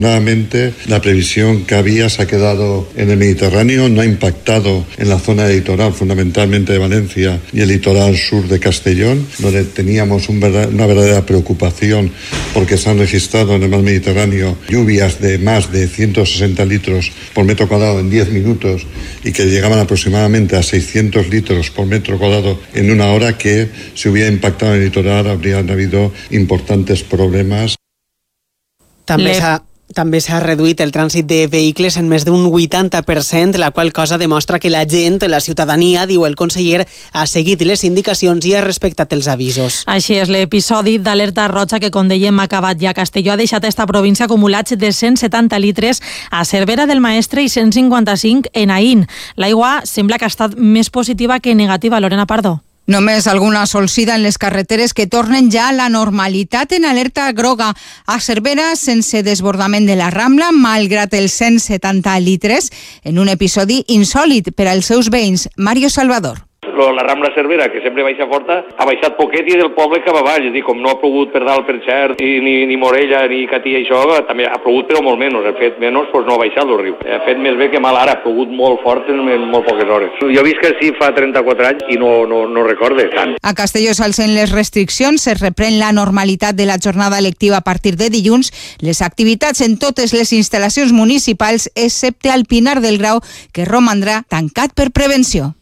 Nuevamente, la previsión que había se ha quedado en el Mediterráneo, no ha impactado en la zona de litoral, fundamentalmente de Valencia y el litoral sur de Castellón, donde teníamos una verdadera preocupación porque se han registrado en el mar Mediterráneo lluvias de más de 160 litros por metro cuadrado en 10 minutos y que llegaban aproximadamente a 600 litros por metro cuadrado en una hora, que si hubiera impactado en el litoral habrían habido importantes problemas. També s'ha reduït el trànsit de vehicles en més d'un 80%, la qual cosa demostra que la gent, la ciutadania, diu el conseller, ha seguit les indicacions i ha respectat els avisos. Així és, l'episodi d'alerta roja que, com dèiem, ha acabat ja. Castelló ha deixat esta província acumulats de 170 litres a Cervera del Maestre i 155 en Aín. L'aigua sembla que ha estat més positiva que negativa. Lorena Pardo. Només alguna solsida en les carreteres que tornen ja a la normalitat en alerta groga. A Cervera, sense desbordament de la Rambla, malgrat els 170 litres, en un episodi insòlit per als seus veïns. Mario Salvador. La Rambla Cervera, que sempre baixa forta, ha baixat poquet i del poble cap avall. És dir, com no ha plogut per dalt, per Xert, ni Morella, ni Catí, això, també ha plogut però molt menys. Ha fet menys, doncs no ha baixat el riu. Ha fet més bé que mal ara, ha plogut molt fort en molt poques hores. Jo he vist que sí fa 34 anys i no recorde tant. A Castelló s'alcen les restriccions, es reprèn la normalitat de la jornada lectiva a partir de dilluns, les activitats en totes les instal·lacions municipals, excepte al Pinar del Grau, que romandrà tancat per prevenció.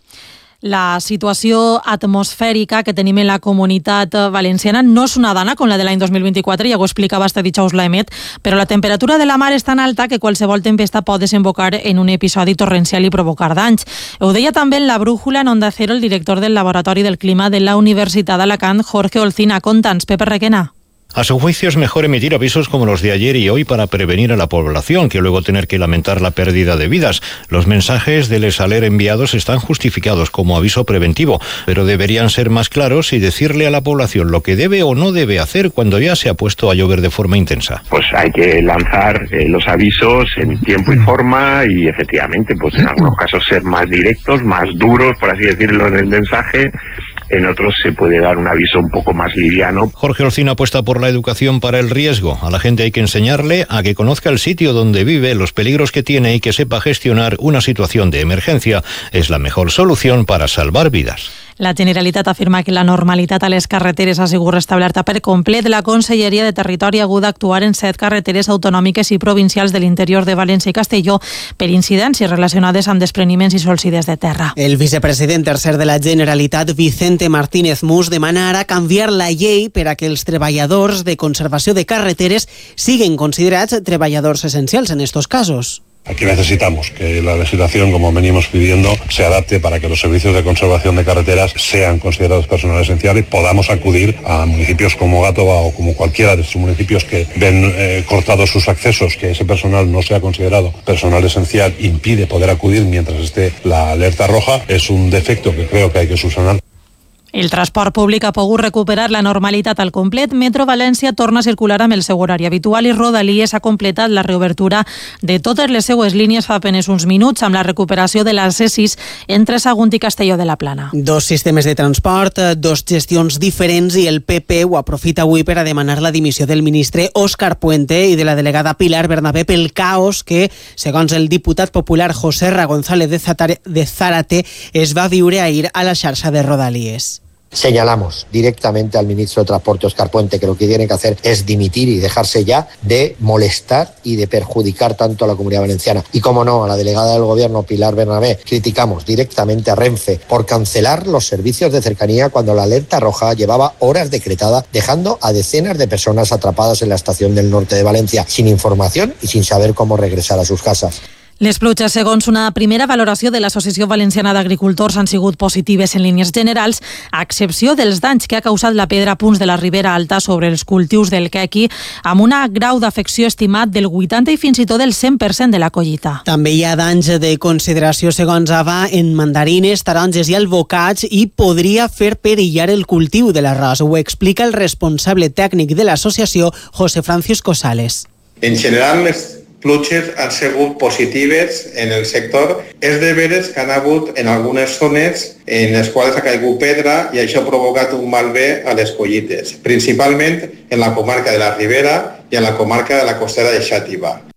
La situació atmosfèrica que tenim en la comunitat valenciana no és una dana com la de l'any 2024, ja ho explicava este dijous l'EMET, però la temperatura de la mar és tan alta que qualsevol tempesta pot desembocar en un episodi torrencial i provocar danys. Ho deia també en la brújula en Onda Cero el director del Laboratori del Clima de la Universitat d'Alacant, Jorge Olcina. Conta'ns, Pepe Requena. A su juicio es mejor emitir avisos como los de ayer y hoy para prevenir a la población que luego tener que lamentar la pérdida de vidas. Los mensajes del ESALER enviados están justificados como aviso preventivo, pero deberían ser más claros y decirle a la población lo que debe o no debe hacer cuando ya se ha puesto a llover de forma intensa. Pues hay que lanzar los avisos en tiempo y forma y efectivamente, pues en algunos casos ser más directos, más duros, por así decirlo, en el mensaje. En otros se puede dar un aviso un poco más liviano. Jorge Olcina apuesta por la educación para el riesgo. A la gente hay que enseñarle a que conozca el sitio donde vive, los peligros que tiene y que sepa gestionar una situación de emergencia. Es la mejor solución para salvar vidas. La Generalitat afirma que la normalitat a les carreteres ha sigut restablerta per complet. La Conselleria de Territori ha hagut d'actuar en 7 carreteres autonòmiques i provincials de l'interior de València i Castelló per incidències relacionades amb despreniments i solsides de terra. El vicepresident tercer de la Generalitat, Vicente Martínez Mus, demana ara canviar la llei per a que els treballadors de conservació de carreteres siguin considerats treballadors essencials en estos casos. Aquí necesitamos que la legislación, como venimos pidiendo, se adapte para que los servicios de conservación de carreteras sean considerados personal esencial y podamos acudir a municipios como Gátova o como cualquiera de estos municipios que ven cortados sus accesos, que ese personal no sea considerado personal esencial, impide poder acudir mientras esté la alerta roja. Es un defecto que creo que hay que subsanar. El transport públic ha pogut recuperar la normalitat al complet. Metro València torna a circular amb el seu horari habitual i Rodalies ha completat la reobertura de totes les seues línies fa apenes uns minuts amb la recuperació de la C6 entre Sagunt i Castelló de la Plana. 2 sistemes de transport, 2 gestions diferents i el PP ho aprofita avui per a demanar la dimissió del ministre Òscar Puente i de la delegada Pilar Bernabé pel caos que, segons el diputat popular José R. González de Zárate, es va viure ahir a la xarxa de Rodalies. Señalamos directamente al ministro de Transporte, Óscar Puente, que lo que tiene que hacer es dimitir y dejarse ya de molestar y de perjudicar tanto a la Comunidad Valenciana. Y, como no, a la delegada del Gobierno, Pilar Bernabé. Criticamos directamente a Renfe por cancelar los servicios de cercanía cuando la alerta roja llevaba horas decretada, dejando a decenas de personas atrapadas en la estación del norte de Valencia, sin información y sin saber cómo regresar a sus casas. Les pluges, segons una primera valoració de l'Associació Valenciana d'Agricultors, han sigut positives en línies generals, a excepció dels danys que ha causat la pedra a punts de la Ribera Alta sobre els cultius del quequi, amb un grau d'afecció estimat del 80 i fins i tot del 100% de la collita. També hi ha danys de consideració, segons AVA, en mandarines, taronges i albocats i podria fer perillar el cultiu de l'arròs. Ho explica el responsable tècnic de l'associació, José Francisco Sales. En general, les pluges han sigut positives en el sector. És de veres que han hagut en algunes zones en les quals ha caigut pedra i això ha provocat un malbé a les collites, principalment en la comarca de la Ribera i en la comarca de la costera de Xàtiva.